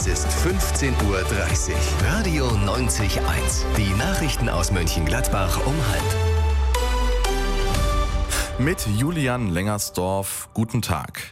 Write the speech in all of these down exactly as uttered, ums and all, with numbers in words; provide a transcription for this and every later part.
Es ist fünfzehn Uhr dreißig. Radio neunzig Komma eins. Die Nachrichten aus Mönchengladbach um halb. Mit Julian Lengersdorf, guten Tag.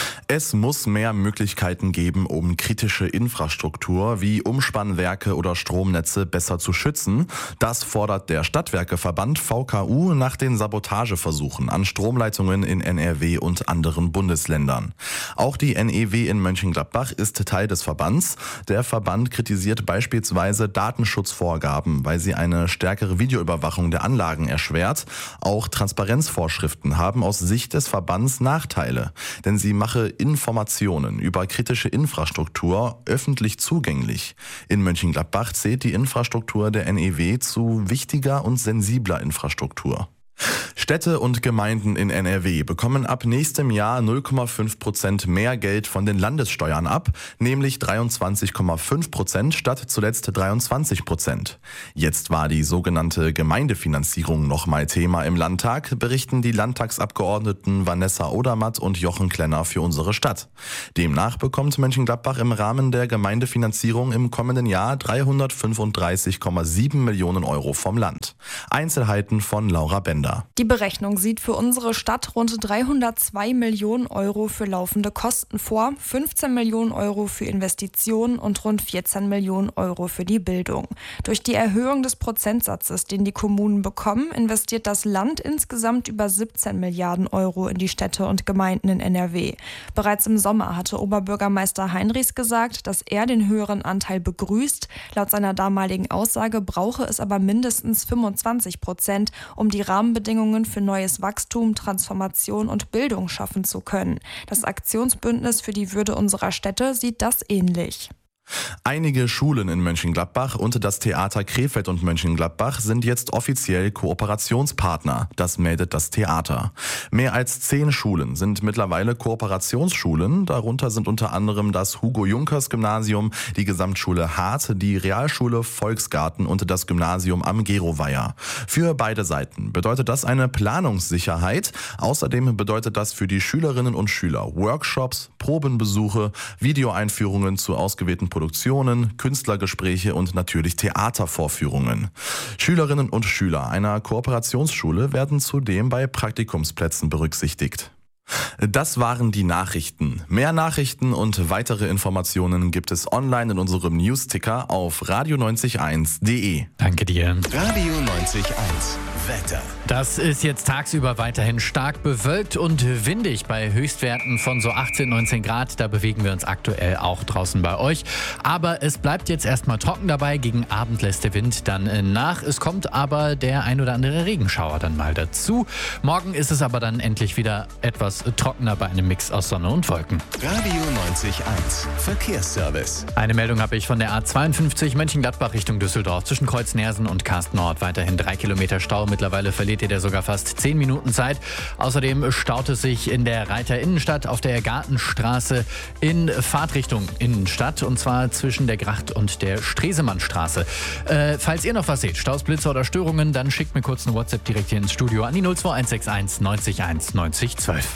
Es muss mehr Möglichkeiten geben, um kritische Infrastruktur wie Umspannwerke oder Stromnetze besser zu schützen. Das fordert der Stadtwerkeverband V K U nach den Sabotageversuchen an Stromleitungen in N R W und anderen Bundesländern. Auch die N E W in Mönchengladbach ist Teil des Verbands. Der Verband kritisiert beispielsweise Datenschutzvorgaben, weil sie eine stärkere Videoüberwachung der Anlagen erschwert. Auch Transparenzvorschriften haben aus Sicht des Verbands Nachteile, denn sie mache Informationen über kritische Infrastruktur öffentlich zugänglich. In Mönchengladbach zählt die Infrastruktur der N E W zu wichtiger und sensibler Infrastruktur. Städte und Gemeinden in N R W bekommen ab nächstem Jahr null Komma fünf Prozent mehr Geld von den Landessteuern ab, nämlich dreiundzwanzig Komma fünf Prozent statt zuletzt dreiundzwanzig Prozent. Jetzt war die sogenannte Gemeindefinanzierung nochmal Thema im Landtag, berichten die Landtagsabgeordneten Vanessa Odermatt und Jochen Klenner für unsere Stadt. Demnach bekommt Mönchengladbach im Rahmen der Gemeindefinanzierung im kommenden Jahr dreihundertfünfunddreißig Komma sieben Millionen Euro vom Land. Einzelheiten von Laura Bender. Die Berechnung sieht für unsere Stadt rund dreihundertzwei Millionen Euro für laufende Kosten vor, fünfzehn Millionen Euro für Investitionen und rund vierzehn Millionen Euro für die Bildung. Durch die Erhöhung des Prozentsatzes, den die Kommunen bekommen, investiert das Land insgesamt über siebzehn Milliarden Euro in die Städte und Gemeinden in N R W. Bereits im Sommer hatte Oberbürgermeister Heinrichs gesagt, dass er den höheren Anteil begrüßt. Laut seiner damaligen Aussage brauche es aber mindestens fünfundzwanzig Prozent, um die Rahmenbedingungen für neues Wachstum, Transformation und Bildung schaffen zu können. Das Aktionsbündnis für die Würde unserer Städte sieht das ähnlich. Einige Schulen in Mönchengladbach und das Theater Krefeld und Mönchengladbach sind jetzt offiziell Kooperationspartner. Das meldet das Theater. Mehr als zehn Schulen sind mittlerweile Kooperationsschulen. Darunter sind unter anderem das Hugo-Junkers-Gymnasium, die Gesamtschule Hart, die Realschule Volksgarten und das Gymnasium am Geroweiher. Für beide Seiten bedeutet das eine Planungssicherheit. Außerdem bedeutet das für die Schülerinnen und Schüler Workshops, Probenbesuche, Videoeinführungen zu ausgewählten Produktionen, Künstlergespräche und natürlich Theatervorführungen. Schülerinnen und Schüler einer Kooperationsschule werden zudem bei Praktikumsplätzen berücksichtigt. Das waren die Nachrichten. Mehr Nachrichten und weitere Informationen gibt es online in unserem Newsticker auf radio neunzig Komma eins punkt de. Danke dir. Radio neunzig Komma eins. Wetter. Das ist jetzt tagsüber weiterhin stark bewölkt und windig bei Höchstwerten von so achtzehn, neunzehn Grad. Da bewegen wir uns aktuell auch draußen bei euch. Aber es bleibt jetzt erstmal trocken dabei. Gegen Abend lässt der Wind dann nach. Es kommt aber der ein oder andere Regenschauer dann mal dazu. Morgen ist es aber dann endlich wieder etwas trockener bei einem Mix aus Sonne und Wolken. Radio neunzig Komma eins. Verkehrsservice. Eine Meldung habe ich von der A zweiundfünfzig Mönchengladbach Richtung Düsseldorf zwischen Kreuz-Nersen und Karsten Nord. Weiterhin drei Kilometer Stau. Mittlerweile verliert ihr der sogar fast zehn Minuten Zeit. Außerdem staut es sich in der Reiter Innenstadt auf der Gartenstraße in Fahrtrichtung Innenstadt. Und zwar zwischen der Gracht und der Stresemannstraße. Äh, falls ihr noch was seht, Staus, Blitze oder Störungen, dann schickt mir kurz eine WhatsApp direkt hier ins Studio an die null zwei eins sechs eins neunzig eins neunzig zwölf.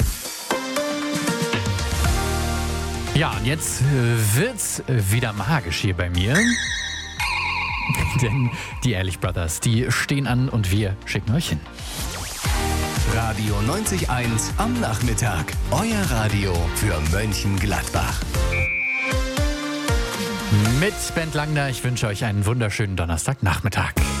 Ja, und jetzt äh, wird's wieder magisch hier bei mir. Denn die Ehrlich Brothers, die stehen an und wir schicken euch hin. Radio neunzig Komma eins am Nachmittag. Euer Radio für Mönchengladbach. Mit Bent Langner, ich wünsche euch einen wunderschönen Donnerstagnachmittag.